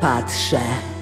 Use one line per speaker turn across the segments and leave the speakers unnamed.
Patrzę.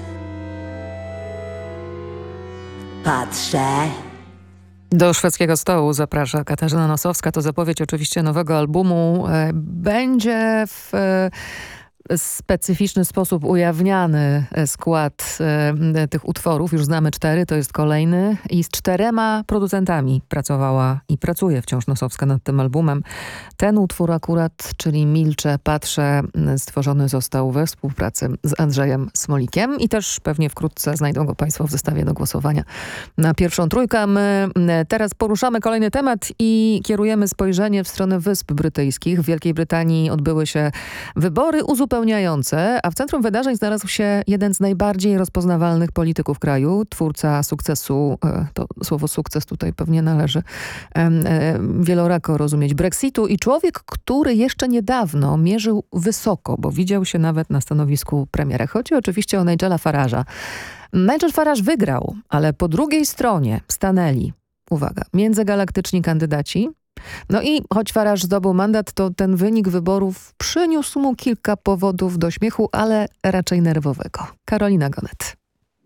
Patrzę.
Do szwedzkiego stołu zaprasza Katarzyna Nosowska. To zapowiedź oczywiście nowego albumu. Będzie w specyficzny sposób ujawniany skład tych utworów. Już znamy 4, to jest kolejny. I z 4 producentami pracowała i pracuje wciąż Nosowska nad tym albumem. Ten utwór akurat, czyli Milczę, patrzę, stworzony został we współpracy z Andrzejem Smolikiem i też pewnie wkrótce znajdą go Państwo w zestawie do głosowania na pierwszą trójkę. My teraz poruszamy kolejny temat i kierujemy spojrzenie w stronę Wysp Brytyjskich. W Wielkiej Brytanii odbyły się wybory uzupełniające, a w centrum wydarzeń znalazł się jeden z najbardziej rozpoznawalnych polityków kraju, twórca sukcesu, to słowo sukces tutaj pewnie należy wielorako rozumieć, Brexitu i człowiek, który jeszcze niedawno mierzył wysoko, bo widział się nawet na stanowisku premiera. Chodzi oczywiście o Nigela Farage'a. Nigel Farage wygrał, ale po drugiej stronie stanęli, uwaga, międzygalaktyczni kandydaci. No i choć Farage zdobył mandat, to ten wynik wyborów przyniósł mu kilka powodów do śmiechu, ale raczej nerwowego. Karolina Gonet.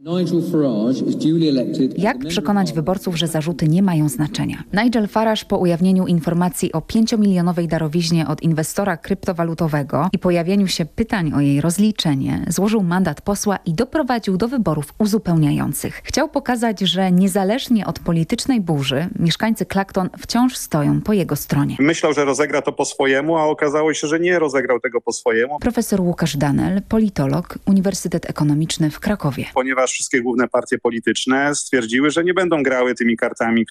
Jak przekonać wyborców, że zarzuty nie mają znaczenia? Nigel Farage po ujawnieniu informacji o 5-milionowej darowiźnie od inwestora kryptowalutowego i pojawieniu się pytań o jej rozliczenie, złożył mandat posła i doprowadził do wyborów uzupełniających. Chciał pokazać, że niezależnie od politycznej burzy, mieszkańcy Clacton wciąż stoją po jego stronie.
Myślał, że rozegra to po swojemu, a okazało się, że nie rozegrał tego po swojemu.
Profesor Łukasz Danel, politolog, Uniwersytet Ekonomiczny w Krakowie.
Ponieważ wszystkie główne partie polityczne stwierdziły, że nie będą grały tymi kartami,